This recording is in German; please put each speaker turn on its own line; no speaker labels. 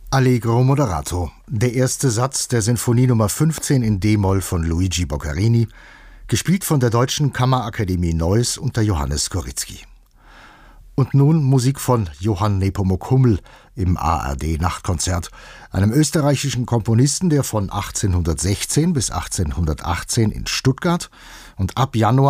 Allegro moderato, der erste Satz der Sinfonie Nummer 15 in D-Moll von Luigi Boccherini, gespielt von der Deutschen Kammerakademie Neuss unter Johannes Koryzki. Und nun Musik von Johann Nepomuk Hummel im ARD-Nachtkonzert, einem österreichischen Komponisten, der von 1816 bis 1818 in Stuttgart und ab Januar